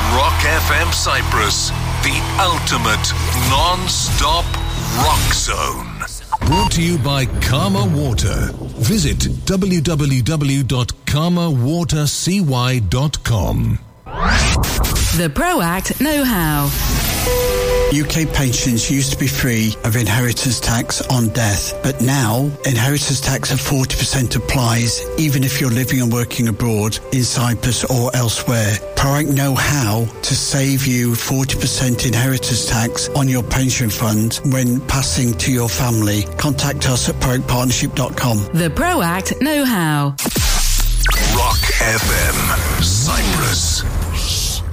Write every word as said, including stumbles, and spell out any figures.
Rock F M Cyprus, the ultimate non-stop rock zone. Brought to you by Karma Water. Visit w w w dot karma water c y dot com. The ProAct Know-How. U K pensions used to be free of inheritance tax on death, but now inheritance tax of forty percent applies even if you're living and working abroad in Cyprus or elsewhere. ProAct Know-How to save you forty percent inheritance tax on your pension fund when passing to your family. Contact us at proact partnership dot com. The ProAct Know-How. Rock F M Cyprus.